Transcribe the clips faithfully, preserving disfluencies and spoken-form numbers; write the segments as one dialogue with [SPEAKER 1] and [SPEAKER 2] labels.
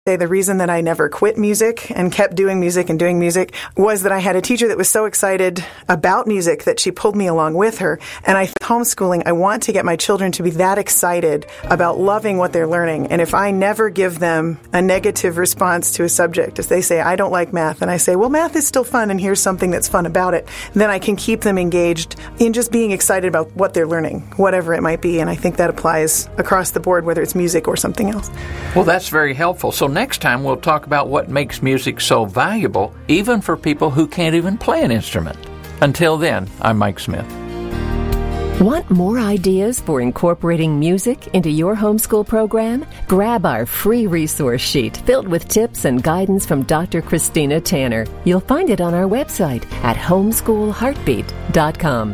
[SPEAKER 1] The reason that I never quit music and kept doing music and doing music was that I had a teacher that was so excited about music that she pulled me along with her. And I homeschooling, I want to get my children to be that excited about loving what they're learning. And if I never give them a negative response to a subject, if they say, I don't like math, and I say, well, math is still fun and here's something that's fun about it, then I can keep them engaged in just being excited about what they're learning, whatever it might be. And I think that applies across the board, whether it's music or something else.
[SPEAKER 2] Well, that's very helpful. So next time we'll talk about what makes music so valuable, even for people who can't even play an instrument. Until then, I'm Mike Smith.
[SPEAKER 3] Want more ideas for incorporating music into your homeschool program? Grab our free resource sheet filled with tips and guidance from Doctor Christina Tanner. You'll find it on our website at homeschool heartbeat dot com.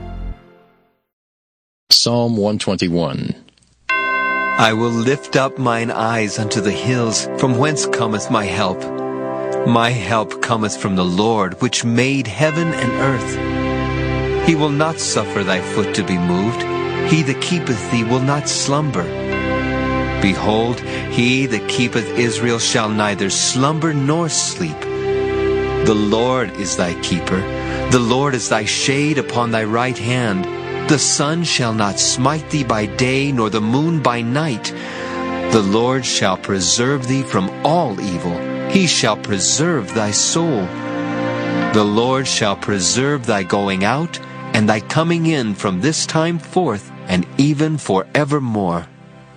[SPEAKER 4] Psalm one twenty-one.
[SPEAKER 5] I will lift up mine eyes unto the hills, from whence cometh my help. My help cometh from the Lord, which made heaven and earth. He will not suffer thy foot to be moved. He that keepeth thee will not slumber. Behold, he that keepeth Israel shall neither slumber nor sleep. The Lord is thy keeper. The Lord is thy shade upon thy right hand. The sun shall not smite thee by day, nor the moon by night. The Lord shall preserve thee from all evil. He shall preserve thy soul. The Lord shall preserve thy going out, and thy coming in from this time forth, and even forevermore.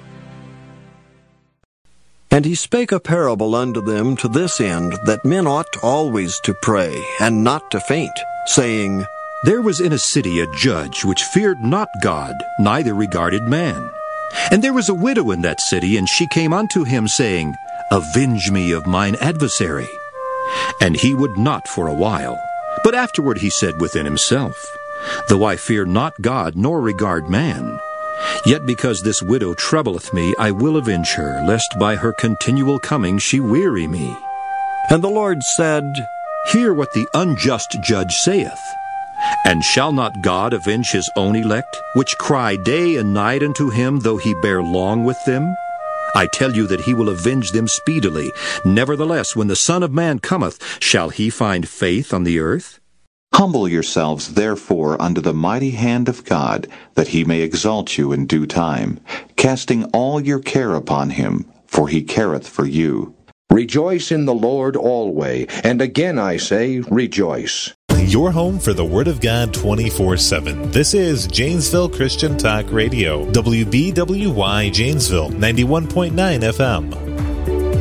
[SPEAKER 6] And he spake a parable unto them to this end, that men ought always to pray, and not to faint, saying,
[SPEAKER 7] There was in a city a judge which feared not God, neither regarded man. And there was a widow in that city, and she came unto him, saying, Avenge me of mine adversary. And he would not for a while. But afterward he said within himself, Though I fear not God, nor regard man, yet because this widow troubleth me, I will avenge her, lest by her continual coming she weary me.
[SPEAKER 6] And the Lord said,
[SPEAKER 7] Hear what the unjust judge saith. And shall not God avenge his own elect, which cry day and night unto him, though he bear long with them? I tell you that he will avenge them speedily. Nevertheless, when the Son of Man cometh, shall he find faith on the earth?
[SPEAKER 8] Humble yourselves, therefore, under the mighty hand of God, that he may exalt you in due time, casting all your care upon him, for he careth for you.
[SPEAKER 9] Rejoice in the Lord always, and again I say, rejoice.
[SPEAKER 10] Your home for the Word of God twenty-four seven. This is Janesville Christian Talk Radio, W B W Y Janesville, ninety-one point nine F M.